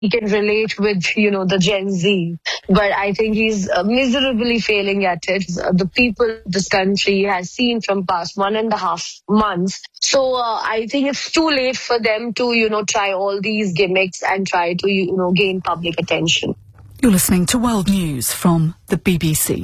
he can relate with, the Gen Z. But I think he's miserably failing at it. The people this country has seen from past 1.5 months. So I think it's too late for them to, try all these gimmicks and try to, gain public attention. You're listening to World News from the BBC.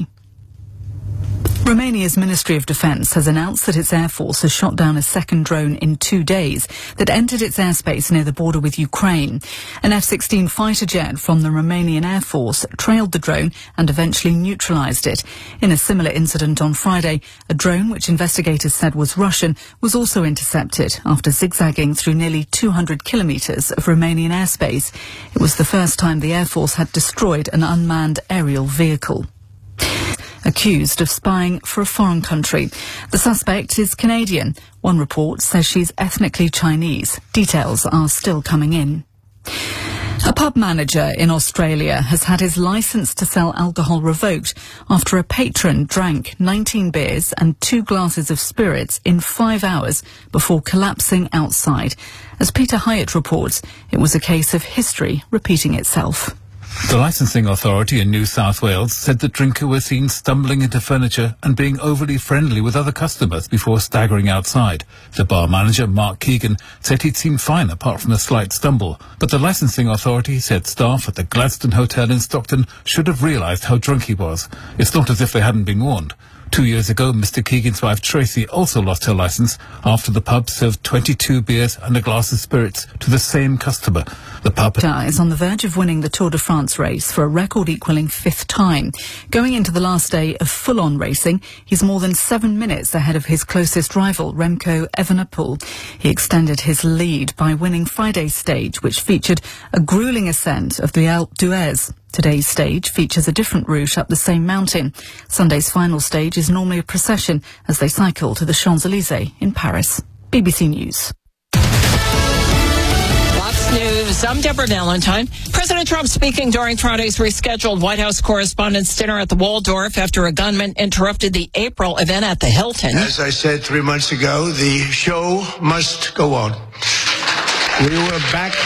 Romania's Ministry of Defence has announced that its Air Force has shot down a second drone in 2 days that entered its airspace near the border with Ukraine. An F-16 fighter jet from the Romanian Air Force trailed the drone and eventually neutralised it. In a similar incident on Friday, a drone which investigators said was Russian was also intercepted after zigzagging through nearly 200 kilometres of Romanian airspace. It was the first time the Air Force had destroyed an unmanned aerial vehicle. Accused of spying for a foreign country. The suspect is Canadian. One report says she's ethnically Chinese. Details are still coming in. A pub manager in Australia has had his licence to sell alcohol revoked after a patron drank 19 beers and 2 glasses of spirits in 5 hours before collapsing outside. As Peter Hyatt reports, it was a case of history repeating itself. The licensing authority in New South Wales said the drinker was seen stumbling into furniture and being overly friendly with other customers before staggering outside. The bar manager, Mark Keegan, said he'd seemed fine apart from a slight stumble. But the licensing authority said staff at the Gladstone Hotel in Stockton should have realised how drunk he was. It's not as if they hadn't been warned. 2 years ago, Mr. Keegan's wife Tracy also lost her licence after the pub served 22 beers and a glass of spirits to the same customer. The pub is on the verge of winning the Tour de France race for a record-equalling 5th time. Going into the last day of full-on racing, he's more than 7 minutes ahead of his closest rival, Remco Evenepoel. He extended his lead by winning Friday's stage, which featured a gruelling ascent of the Alpe d'Huez. Today's stage features a different route up the same mountain. Sunday's final stage is normally a procession as they cycle to the Champs-Élysées in Paris. BBC News. Fox News, I'm Deborah Valentine. President Trump speaking during Friday's rescheduled White House Correspondents' Dinner at the Waldorf after a gunman interrupted the April event at the Hilton. As I said 3 months ago, the show must go on. We were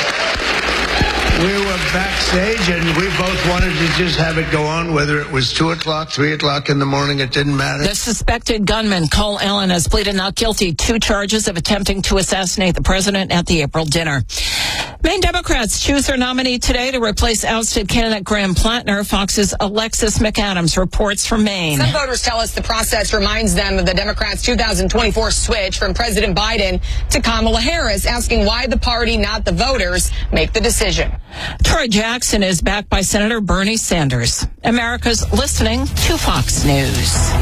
backstage, and we both wanted to just have it go on, whether it was 2 o'clock, 3 o'clock in the morning, it didn't matter. The suspected gunman, Cole Allen, has pleaded not guilty to 2 charges of attempting to assassinate the president at the April dinner. Maine Democrats choose their nominee today to replace ousted candidate Graham Plattner. Fox's Alexis McAdams reports from Maine. Some voters tell us the process reminds them of the Democrats' 2024 switch from President Biden to Kamala Harris, asking why the party, not the voters, make the decision. Troy Jackson is backed by Senator Bernie Sanders. America's listening to Fox News.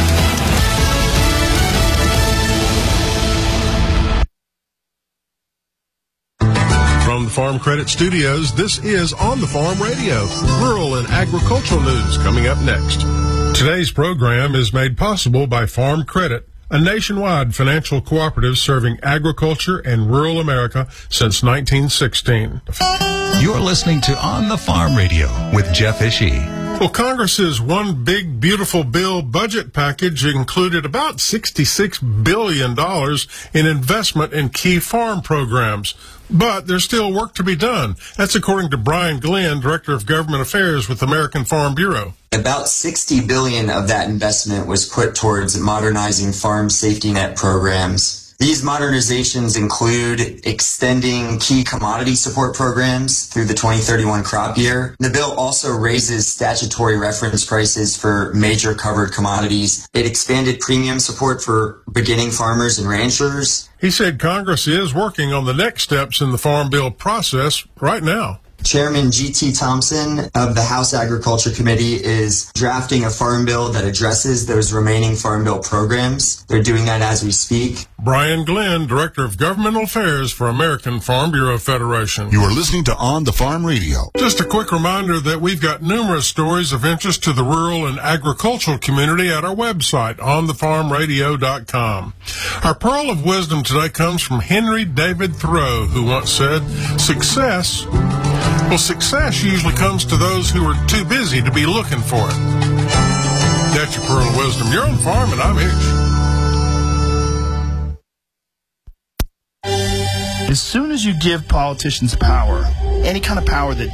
From the Farm Credit Studios, this is On the Farm Radio, rural and agricultural news coming up next. Today's program is made possible by Farm Credit, a nationwide financial cooperative serving agriculture and rural America since 1916. You're listening to On the Farm Radio with Jeff Ishii. Well, Congress's One Big Beautiful Bill budget package included about $66 billion in investment in key farm programs. But there's still work to be done. That's according to Brian Glenn, Director of Government Affairs with American Farm Bureau. About $60 billion of that investment was put towards modernizing farm safety net programs. These modernizations include extending key commodity support programs through the 2031 crop year. The bill also raises statutory reference prices for major covered commodities. It expanded premium support for beginning farmers and ranchers. He said Congress is working on the next steps in the Farm Bill process right now. Chairman G.T. Thompson of the House Agriculture Committee is drafting a farm bill that addresses those remaining Farm Bill programs. They're doing that as we speak. Brian Glenn, Director of Governmental Affairs for American Farm Bureau Federation. You are listening to On the Farm Radio. Just a quick reminder that we've got numerous stories of interest to the rural and agricultural community at our website, onthefarmradio.com. Our pearl of wisdom today comes from Henry David Thoreau, who once said, Success usually comes to those who are too busy to be looking for it. That's your pearl of wisdom. You're on the farm, and I'm Hitch. As soon as you give politicians power, any kind of power that